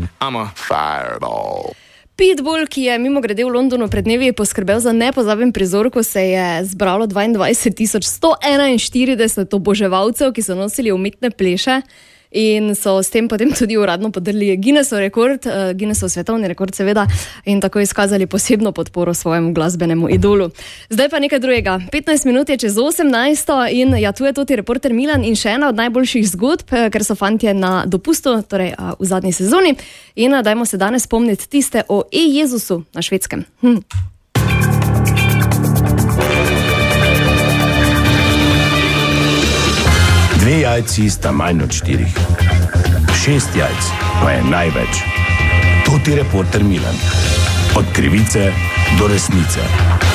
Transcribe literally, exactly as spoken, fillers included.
I'm a fireball. Pitbull, ki je mimogrede v Londonu pred dnevi poskrbel za nepozaben prizor, ko se je zbralo dvaindvajset tisoč sto enainštirideset oboževalcev, ki so nosili umetne pleše in so s tem potem tudi uradno podrli Guinnessov rekord, Guinnessov svetovni rekord seveda, in tako izkazali posebno podporo svojemu glasbenemu idolu. Zdaj pa nekaj drugega. petnajst minut je čez osemnajsto in ja, tu je tudi reporter Milan in še ena od najboljših zgodb, ker so fantje na dopustu, torej v zadnji sezoni. In dajmo se danes spomniti tiste o E-Jezusu na Švedskem. Hm. Dve jajci sta manj od štirih. Šest jajc pa je največ. To ti reporter Milan. Od krivice do resnice.